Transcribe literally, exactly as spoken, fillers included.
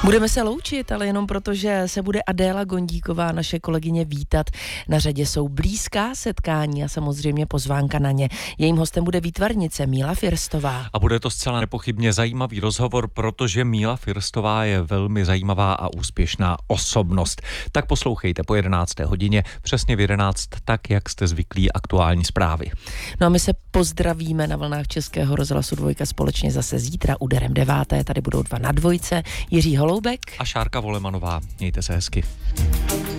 Budeme se loučit, ale jenom proto, že se bude Adéla Gondíková, naše kolegyně, vítat. Na řadě jsou blízká setkání a samozřejmě pozvánka na ně. Jejím hostem bude výtvarnice Míla Firstová. A bude to zcela nepochybně zajímavý rozhovor, protože Míla Firstová je velmi zajímavá a úspěšná osobnost. Tak poslouchejte po jedenácté hodině, přesně v jedenáct, tak jak jste zvyklí, aktuální zprávy. No a my se pozdravíme na vlnách Českého rozhlasu Dvojka společně zase zítra úderem deváté. Tady budou dva na dvojce, Jiří Holoubek a Šárka Volemanová. Mějte se hezky.